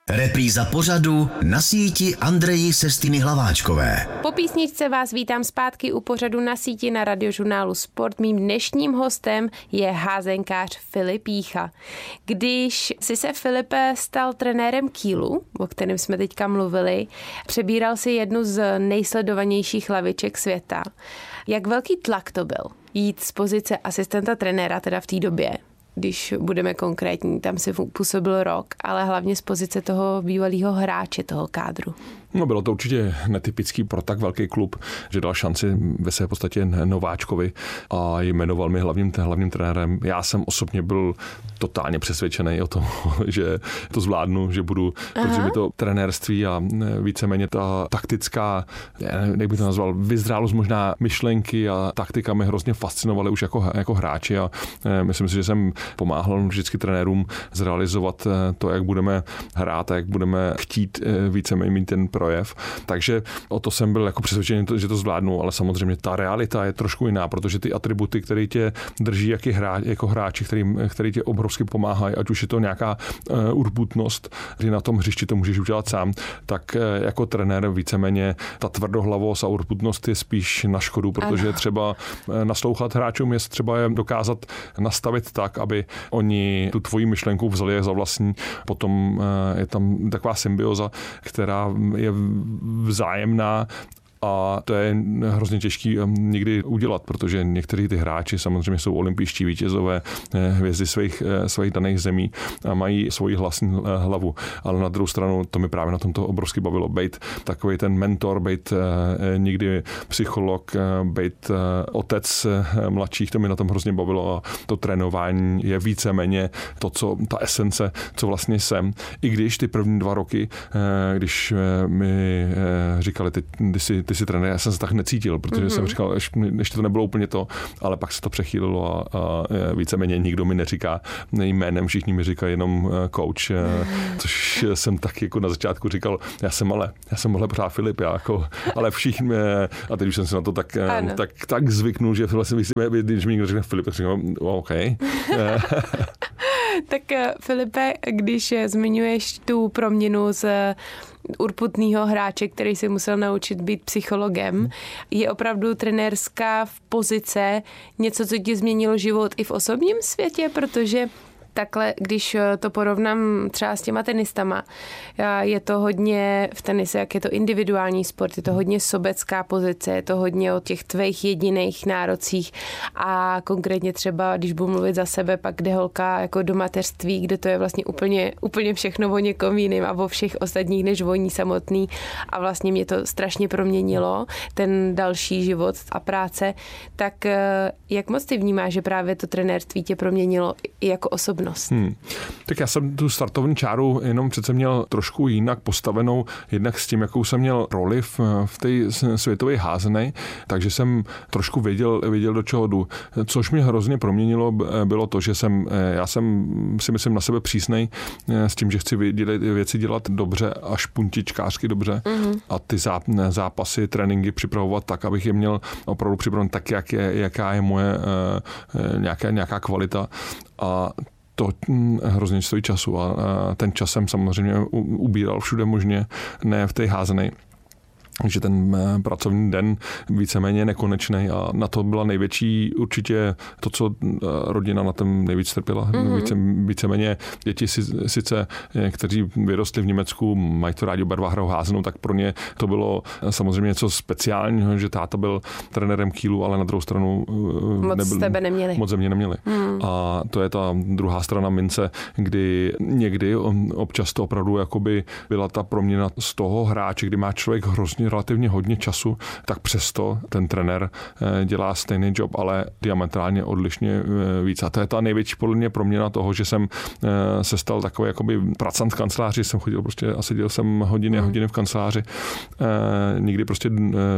Repríza pořadu Na síti Andreji Sestiny Hlaváčkové. Po písničce vás vítám zpátky u pořadu Na síti na Radiožurnálu Sport. Mým dnešním hostem je házenkář Filip Jícha. Když si se, Filipe, stal trenérem Kielu, o kterém jsme teďka mluvili, přebíral si jednu z nejsledovanějších hlaviček světa. Jak velký tlak to byl jít z pozice asistenta trenéra, teda v té době, když budeme konkrétní, tam si působil rok, ale hlavně z pozice toho bývalého hráče, toho kádru? No, bylo to určitě netypický pro tak velký klub, že dal šanci ve své podstatě nováčkovi a jmenoval mě hlavním trenérem. Já jsem osobně byl totálně přesvědčený o tom, že to zvládnu, že budu, protože mi to trenérství a víceméně ta taktická, jak bych to nazval, vyzrálost možná myšlenky a taktika mě hrozně fascinovaly už jako hráči a myslím si, že jsem pomáhal vždycky trenérům zrealizovat to, jak budeme hrát a jak budeme chtít víceméně mít ten projev. Takže o to jsem byl jako přesvědčený, že to zvládnu, ale samozřejmě ta realita je trošku jiná, protože ty atributy, které tě drží jako hráči, který tě obrovsky pomáhají, ať už je to nějaká urputnost, kdy na tom hřišti to můžeš udělat sám, tak jako trenér víceméně ta tvrdohlavost a urputnost je spíš na škodu, protože třeba naslouchat hráčům je třeba je dokázat nastavit tak, aby oni tu tvoji myšlenku vzali za vlastní. Potom je tam taková symbioza, která je vzájemná a to je hrozně těžký někdy udělat, protože někteří ty hráči samozřejmě jsou olympijští vítězové, hvězdy svých daných zemí a mají svoji vlastní hlavu. Ale na druhou stranu to mi právě na tomto obrovsky bavilo. Bejt takový ten mentor, bejt někdy psycholog, bejt otec mladších, to mi na tom hrozně bavilo a to trénování je víceméně ta esence, co vlastně jsem. I když ty první 2 roky, když mi říkali, ty jsi trenér, já jsem se tak necítil, protože jsem říkal, ještě to nebylo úplně to, ale pak se to přechýlilo a víceméně nikdo mi neříká jménem, všichni mi říkají jenom coach, což jsem tak jako na začátku říkal, já jsem ale pořád Filip, ale všichni, a teď už jsem se na to tak zvyknul, že vlastně když mi někdo řekne Filip, tak říkám, OK. Tak Filipe, když zmiňuješ tu proměnu z urputného hráče, který si musel naučit být psychologem, je opravdu trenérská pozice něco, co ti změnilo život i v osobním světě, protože takhle, když to porovnám třeba s těma tenistama, je to hodně v tenise, jak je to individuální sport, je to hodně sobecká pozice, je to hodně o těch tvých jediných nárocích a konkrétně třeba, když budu mluvit za sebe, pak jde holka jako do mateřství, kde to je vlastně úplně všechno o někom jiným a o všech ostatních než o ní samotný a vlastně mě to strašně proměnilo, ten další život a práce, tak jak moc ty vnímáš, že právě to trenérství tě proměnilo i jako osobnost? Tak já jsem tu startovní čáru jenom přece měl trošku jinak postavenou, jednak s tím, jakou jsem měl roli v té světové házené, takže jsem trošku věděl, do čeho jdu. Což mě hrozně proměnilo, bylo to, že já jsem si myslím na sebe přísnej s tím, že chci věci dělat dobře, až puntičkářsky dobře a ty zápasy, tréninky připravovat tak, abych je měl opravdu připraven tak, jaká je moje nějaká kvalita a to hrozně stojí času a ten čas jsem samozřejmě ubíral všude možně, ne v té házené. že ten pracovní den víceméně nekonečný a na to byla největší určitě to, co rodina na tom nejvíc trpěla. Víceméně děti sice, kteří vyrostli v Německu, mají to rádi oba dva hrou házenou, tak pro ně to bylo samozřejmě něco speciálního, že táta byl trenérem Kielu, ale na druhou stranu moc ze mě neměli. A to je ta druhá strana mince, kdy někdy občas to opravdu jakoby byla ta proměna z toho hráče, kdy má člověk relativně hodně času, tak přesto ten trenér dělá stejný job, ale diametrálně odlišně víc. A to je ta největší podle mě proměna toho, že jsem se stal takový jakoby pracant v kanceláři, jsem chodil prostě a seděl jsem hodiny a hodiny v kanceláři. Nikdy prostě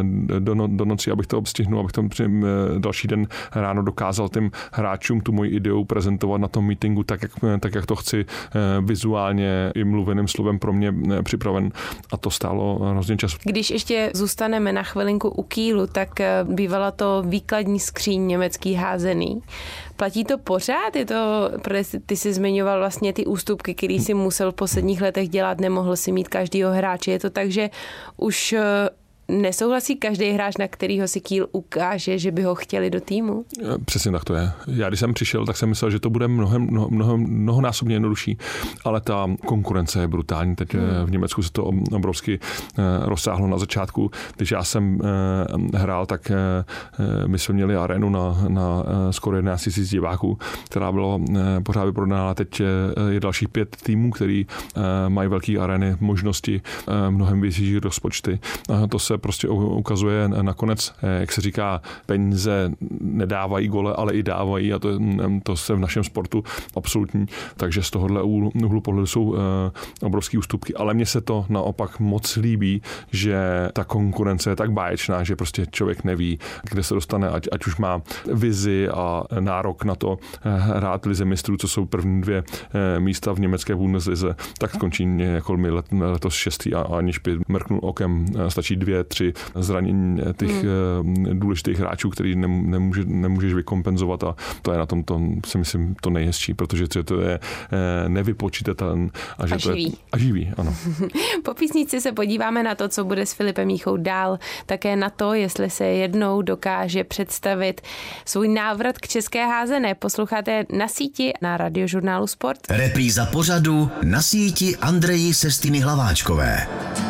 do noci, abych to stihnul, abych to další den ráno dokázal těm hráčům tu moji ideu prezentovat na tom meetingu tak, jak to chci, vizuálně i mluveným slovem pro mě připraven. A to stálo hrozně času. Když ještě zůstaneme na chvilinku u Kielu, tak bývala to výkladní skříň německý házený. Platí to pořád? Protože ty jsi zmiňoval vlastně ty ústupky, který si musel v posledních letech dělat, nemohl si mít každýho hráče. Je to tak, že už nesouhlasí každý hráč, na kterýho si Kiel ukáže, že by ho chtěli do týmu? Přesně tak to je. Já když jsem přišel, tak jsem myslel, že to bude mnohonásobně jednodušší, ale ta konkurence je brutální. Teď v Německu se to obrovsky rozsáhlo na začátku. Když já jsem hrál, tak my jsme měli arénu na skoro 11 000 diváků, která byla pořád vyprodaná. Teď je dalších 5 týmů, který mají velké arény, možnosti, mnohem větší rozpočty. To se prostě ukazuje nakonec, jak se říká, peníze nedávají gole, ale i dávají a to se v našem sportu absolutní. Takže z tohohle úhlu pohledu jsou obrovský ústupky, ale mně se to naopak moc líbí, že ta konkurence je tak báječná, že prostě člověk neví, kde se dostane, ať už má vizi a nárok na to hrát lize mistrů, co jsou první 2 místa v německé Bundeslize, tak skončí jako letos 6. a aniž by mrknul okem, stačí 2, 3 zranění těch důležitých hráčů, který nemůžeš vykompenzovat a to je na tom si myslím to nejhezčí, protože to je nevypočítatelné a že to je živý, ano. Po písničce se podíváme na to, co bude s Filipem Jíchou dál, také na to, jestli se jednou dokáže představit svůj návrat k české házené. Posloucháte Na síti na Radiožurnálu Sport. Repríza pořadu Na síti Andreji Sestiny Hlaváčkové.